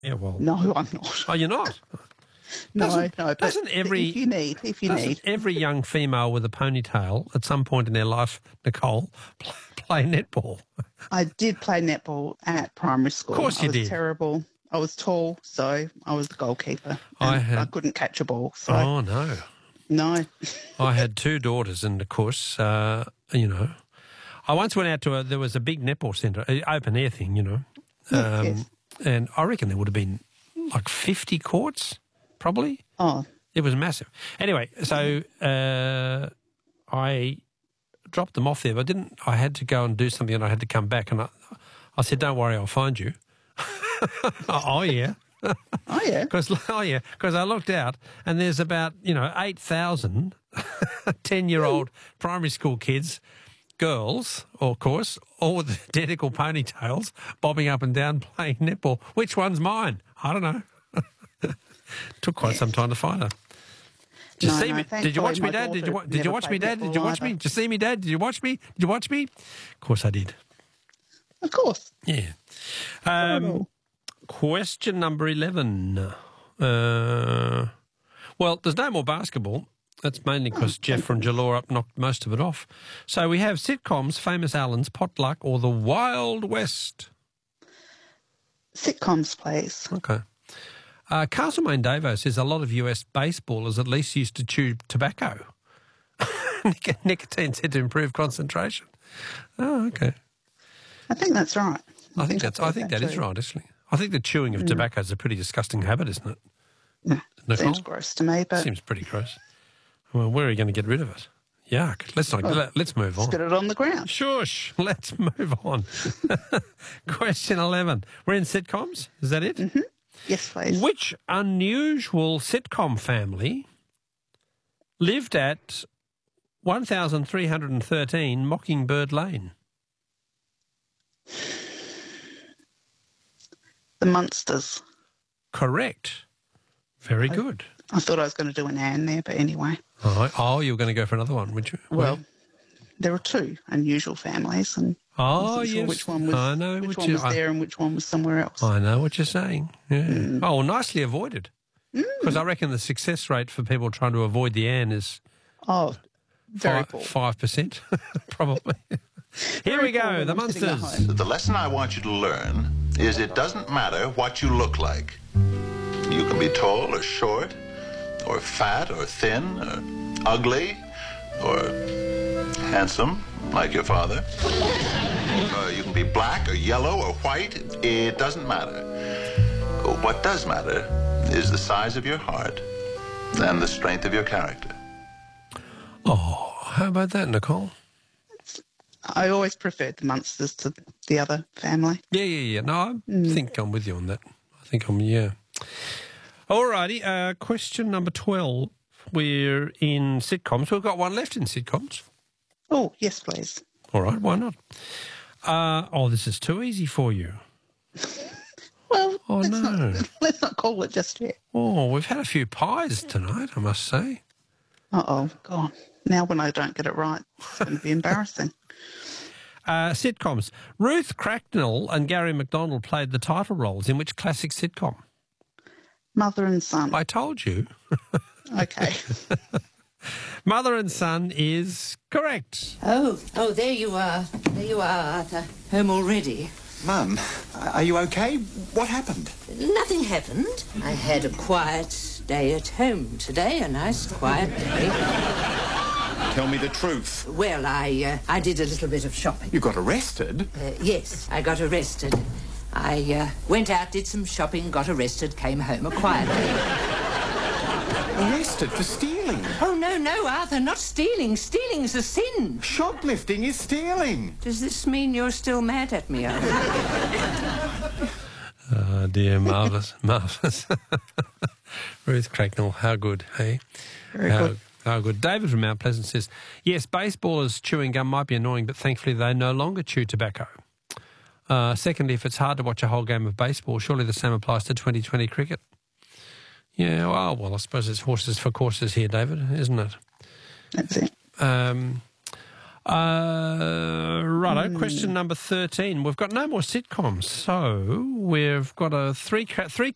Yeah, well. No, I'm not. Oh, you're not? No. But Doesn't if you need. every young female with a ponytail at some point in their life, Nicole, play netball? I did play netball at primary school. Of course you did. I was terrible. I was tall, so I was the goalkeeper. I couldn't catch a ball. So Oh, no. No. I had two daughters, and of course, I once went out to there was a big netball centre, open air thing, Yes. and I reckon there would have been like 50 courts, probably. Oh. It was massive. Anyway, so I dropped them off there, but I had to go and do something, and I had to come back, and I said, "Don't worry, I'll find you." Oh, yeah. Oh, yeah. Because I looked out and there's about, 8,000 10-year-old primary school kids, girls, of course, all with identical ponytails, bobbing up and down playing netball. Which one's mine? I don't know. Took quite some time to find her. Did you see me? Did you watch me, Dad? Did you watch me, Dad? Did you watch me? Did you see me, Dad? Did you watch me? Did you watch me? Of course I did. Of course. Yeah. Question number 11. Well, there's no more basketball. That's mainly because Jeff from Jalora knocked most of it off. So we have sitcoms, Famous Allens, Potluck, or The Wild West. Sitcoms, please. Okay. Castlemaine Davo says a lot of US baseballers at least used to chew tobacco. Nicotine said to improve concentration. Oh, okay. I think that's right. I think that is right, actually. I think the chewing of tobacco is a pretty disgusting habit, isn't it? Yeah, seems gross to me, but seems pretty gross. Well, where are you going to get rid of it? Yuck. Let's move on. Let's get it on the ground. Shush. Let's move on. Question 11. We're in sitcoms. Is that it? Mm-hmm. Yes, please. Which unusual sitcom family lived at 1313 Mockingbird Lane? The Munsters. Correct. Very good. I thought I was going to do an Anne there, but anyway. Oh, you were going to go for another one, would you? Well, there were two unusual families, and I wasn't sure which one was there and which one was somewhere else. I know what you're saying. Yeah. Oh, nicely avoided. Because I reckon the success rate for people trying to avoid the Anne is very poor. 5%, probably. Here we go, the Munsters. The lesson I want you to learn is it doesn't matter what you look like. You can be tall or short, or fat or thin, or ugly, or handsome, like your father. You can be black or yellow or white. It doesn't matter. What does matter is the size of your heart and the strength of your character. Oh, how about that, Nicole? I always preferred the Munsters to the other family. Yeah. No, I think I'm with you on that. All righty, question number 12. We're in sitcoms. We've got one left in sitcoms. Oh, yes, please. All right, why not? This is too easy for you. Well, let's not call it just yet. Oh, we've had a few pies tonight, I must say. Uh-oh, God. Now when I don't get it right, it's going to be embarrassing. Sitcoms. Ruth Cracknell and Gary McDonald played the title roles in which classic sitcom? Mother and Son. I told you. Okay. Mother and Son is correct. Oh, there you are. There you are, Arthur. Home already. Mum, are you okay? What happened? Nothing happened. I had a quiet day at home today, a nice quiet day. Tell me the truth. Well, I did a little bit of shopping. You got arrested? Yes, I got arrested. I went out, did some shopping, got arrested, came home a quiet day. Arrested for stealing? Oh, no, Arthur, not stealing. Stealing's a sin. Shoplifting is stealing. Does this mean you're still mad at me, Arthur? Oh, dear, marvellous. Ruth Cracknell, how good, hey? Very good. How good. David from Mount Pleasant says, yes, baseballers chewing gum might be annoying, but thankfully they no longer chew tobacco. Secondly, if it's hard to watch a whole game of baseball, surely the same applies to 2020 cricket. Yeah, well, I suppose it's horses for courses here, David, isn't it? That's it. Righto, question number 13. We've got no more sitcoms, so we've got three